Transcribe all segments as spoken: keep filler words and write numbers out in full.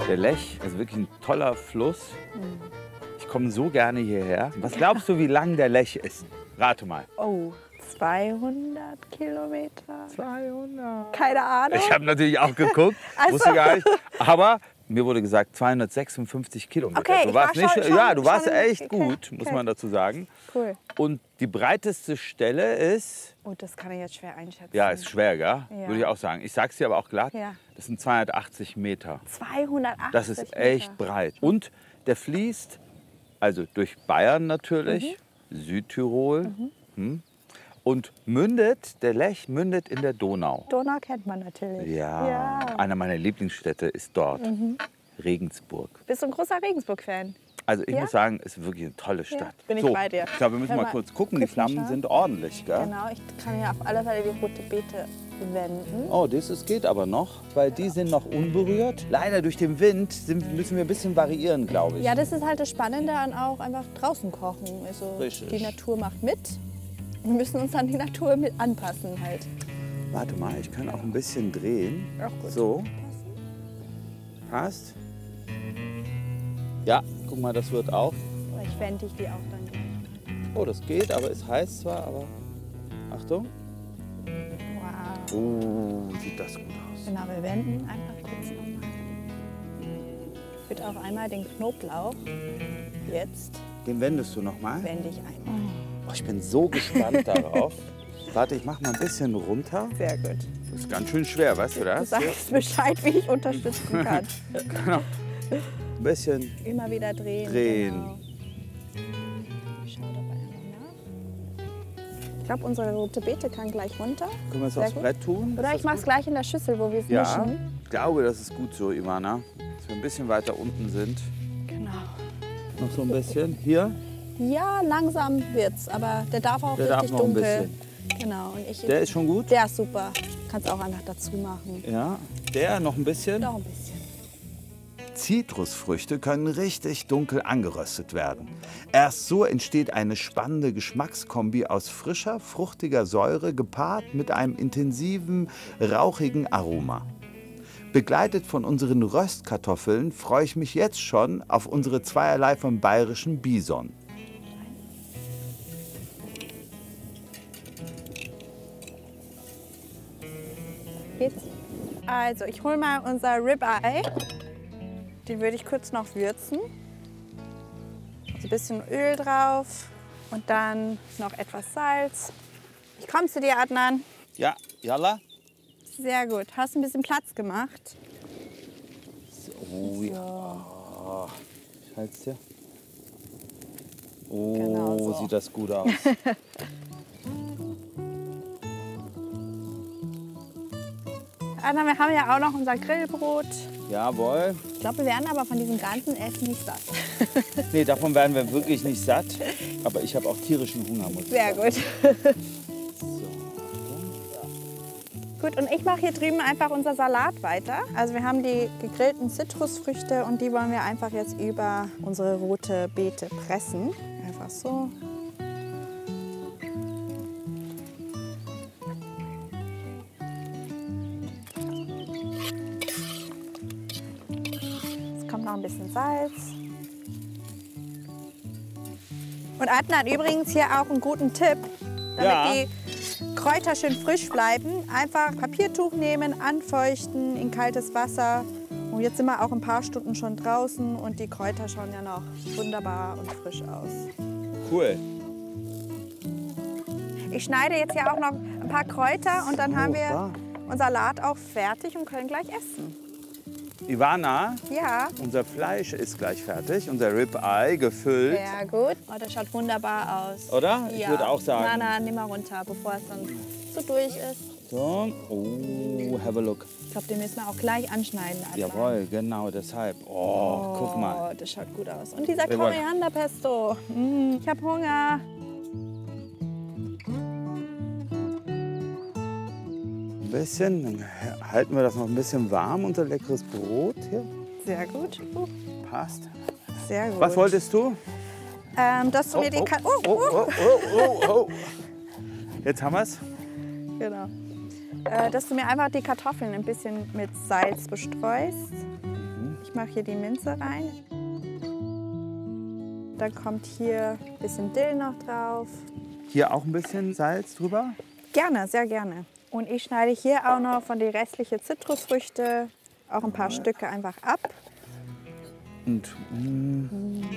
Der Lech ist wirklich ein toller Fluss. Ich komme so gerne hierher. Was glaubst du, wie lang der Lech ist? Rate mal. Oh, zweihundert Kilometer. zweihundert. Keine Ahnung. Ich habe natürlich auch geguckt, Also. wusste gar nicht. Aber mir wurde gesagt zweihundertsechsundfünfzig Kilometer. Okay, du ich warst war nicht, schon- schon- ja, du warst schon- echt okay, gut, muss okay. man dazu sagen. Cool. Und die breiteste Stelle ist, Oh, das kann ich jetzt schwer einschätzen. ja, ist schwer, gell? Ja. Würde ich auch sagen. Ich sag's dir aber auch glatt, Ja. das sind zweihundertachtzig Meter. zweihundertachtzig Das ist echt Meter. breit. Und der fließt also durch Bayern natürlich, Mhm. Südtirol. Hm. Und mündet, der Lech mündet in der Donau. Donau kennt man natürlich. Ja, Ja. einer meiner Lieblingsstädte ist dort, Mhm. Regensburg. Bist du ein großer Regensburg-Fan? Also ich Ja? muss sagen, es ist wirklich eine tolle Stadt. bin ich so, bei dir. Ich glaube, wir müssen Hör mal mal, kurz gucken. kurz Die Flammen mal schauen. sind ordentlich, gell? Genau, ich kann hier auf alle Fälle die rote Beete wenden. Oh, das ist, geht aber noch, weil die sind noch unberührt. Leider durch den Wind sind, müssen wir ein bisschen variieren, glaube ich. Ja, das ist halt das Spannende an auch einfach draußen kochen. Also Richtig. die Natur macht mit. Wir müssen uns an die Natur mit anpassen halt. Warte mal, ich kann auch ein bisschen drehen. Auch gut. So, passt. Ja, guck mal, das wird auch. Vielleicht wende ich die auch dann gleich. Oh, das geht, aber es heißt zwar, aber Achtung. Wow. Oh, sieht das gut aus. Genau, wir wenden einfach kurz nochmal. Ich würde auch einmal den Knoblauch. Jetzt Den wendest du noch mal. wende ich einmal. Oh, ich bin so gespannt darauf. Warte, ich mach mal ein bisschen runter. Sehr gut. Das ist ganz schön schwer, weißt du Du das? sagst Bescheid, wie ich unterstützen kann. Genau. Ein bisschen Immer wieder drehen. drehen. Genau. Ich schaue dabei einmal nach. Ich glaube, unsere rote Beete kann gleich runter. Können wir es Sehr aufs gut. Brett tun? Oder Ist ich das mache es gut? gleich in der Schüssel, wo wir es Ja, mischen. ich glaube, das ist gut so, Ivana. Dass wir ein bisschen weiter unten sind. Genau. Noch so ein bisschen. Hier, Ja, langsam wird's, aber der darf auch Der darf richtig noch ein dunkel. Genau. Und ich, der ist schon gut. der ist super. Kannst auch einfach dazu machen. Ja, der noch ein bisschen. Noch ein bisschen. Zitrusfrüchte können richtig dunkel angeröstet werden. Erst so entsteht eine spannende Geschmackskombi aus frischer, fruchtiger Säure gepaart mit einem intensiven, rauchigen Aroma. Begleitet von unseren Röstkartoffeln freue ich mich jetzt schon auf unsere zweierlei vom bayerischen Bison. Geht's? Also, ich hole mal unser Ribeye. Den würde ich kurz noch würzen. Also ein bisschen Öl drauf und dann noch etwas Salz. Ich komme zu dir, Adnan. Ja, Jalla. Sehr gut. Hast ein bisschen Platz gemacht. Oh ja. Ich halt's dir. Oh, Genau so. sieht das gut aus. Adnan, wir haben ja auch noch unser Grillbrot. Jawohl. Ich glaube, wir werden aber von diesem ganzen Essen nicht satt. Nee, davon werden wir wirklich nicht satt. Aber ich habe auch tierischen Hunger, muss ich Sehr sagen. gut. Gut, und ich mache hier drüben einfach unser Salat weiter. Also wir haben die gegrillten Zitrusfrüchte und die wollen wir einfach jetzt über unsere rote Beete pressen. Einfach so. Jetzt kommt noch ein bisschen Salz. Und Adnan hat übrigens hier auch einen guten Tipp, damit Ja. die Kräuter schön frisch bleiben. Einfach Papiertuch nehmen, anfeuchten in kaltes Wasser. Und jetzt sind wir auch ein paar Stunden schon draußen und die Kräuter schauen ja noch wunderbar und frisch aus. Cool. Ich schneide jetzt ja auch noch ein paar Kräuter und dann haben wir da. unser Salat auch fertig und können gleich essen. Ivana, Ja, unser Fleisch ist gleich fertig. Unser Ribeye gefüllt. sehr gut. Oh, das schaut wunderbar aus. Oder? Ich würde auch sagen. Na, na, nimm mal runter, bevor es dann zu durch ist. So. Oh, have a look. Ich glaube, den müssen wir auch gleich anschneiden. Adnan. Jawohl, genau deshalb. Oh, guck mal. Oh, das schaut gut aus. Und dieser Wir wollen- Korianderpesto. Mm, ich habe Hunger. Ein bisschen, dann halten wir das noch ein bisschen warm, unser leckeres Brot hier. Sehr gut. Uh, Passt. sehr gut. Was wolltest du? Ähm, dass du mir die... Ka oh, oh, oh. oh, oh, oh, oh. Jetzt haben wir es. Genau. äh, dass du mir einfach die Kartoffeln ein bisschen mit Salz bestreust. Ich mache hier die Minze rein. Dann kommt hier ein bisschen Dill noch drauf. Hier auch ein bisschen Salz drüber. Gerne, sehr gerne. Und ich schneide hier auch noch von den restlichen Zitrusfrüchte auch ein paar Stücke einfach ab. Und mm,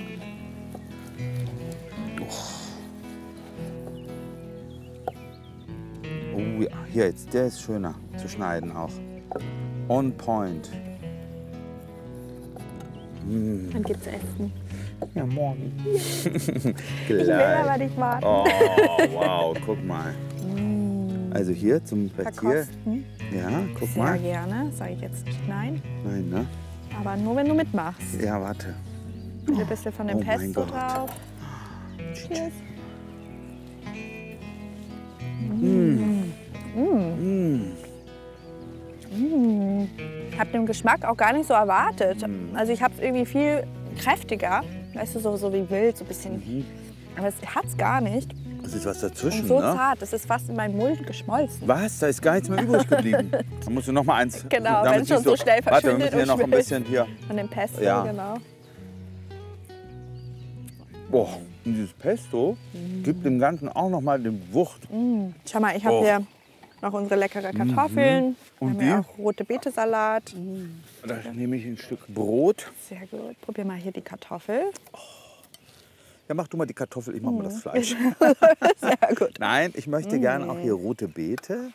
oh ja, hier jetzt, der ist schöner zu schneiden auch. On point. Dann gibt's Essen. Ja, morgen. Ich will aber nicht warten. Oh, wow, guck mal. Also hier zum Verzier. Verkosten. Ja, guck Sehr mal. gerne. Sage ich jetzt nicht nein. Nein, ne? Aber nur, wenn du mitmachst. Ja, warte. Wieder ein bisschen von dem Oh mein Pesto Gott. drauf. Cheers. Ich habe den Geschmack auch gar nicht so erwartet. Also ich habe es irgendwie viel kräftiger. Weißt du, so, so wie wild, so ein bisschen. Aber es hat es gar nicht. Das ist was Und dazwischen, so ne? zart, das ist fast in meinen Mund geschmolzen. Was? Da ist gar nichts mehr übrig geblieben. Da musst du noch mal eins. Genau, damit wenn es schon nicht so schnell Warte, wir verschwindet müssen hier und noch ein schmilzt. bisschen hier. Von dem Pesto, Ja. genau. Boah, und dieses Pesto gibt dem Ganzen auch noch mal die Wucht. Schau mal, ich habe Oh. hier noch unsere leckeren Kartoffeln. Und wir haben die? ja auch rote Betesalat. Da nehme ich ein Stück Brot. Sehr gut. Probier mal hier die Kartoffel. Ja, mach du mal die Kartoffel, ich mach mal das Fleisch. Sehr gut. Nein, ich möchte gerne auch hier rote Beete.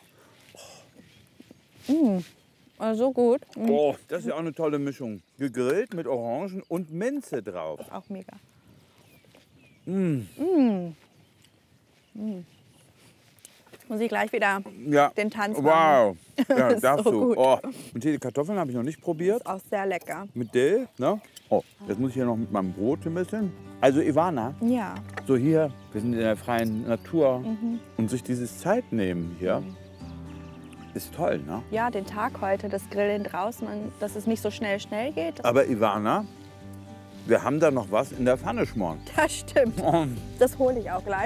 Also so gut. Oh, das ist ja auch eine tolle Mischung. Gegrillt mit Orangen und Minze drauf. Auch mega. Jetzt muss ich gleich wieder Ja. den Tanz Wow. Ja, Ist darfst so du. gut. Oh. Und hier die Kartoffeln habe ich noch nicht probiert. auch sehr lecker. Mit Dill. Ne? Oh, jetzt muss ich hier noch mit meinem Brot ein bisschen. Also Ivana, Ja. so hier, wir sind in der freien Natur und sich dieses Zeit nehmen hier, ist toll, ne? Ja, den Tag heute, das Grillen draußen, und dass es nicht so schnell schnell geht. Das, Aber Ivana, wir haben da noch was in der Pfanne schmoren. das stimmt. Oh. Das hole ich auch gleich.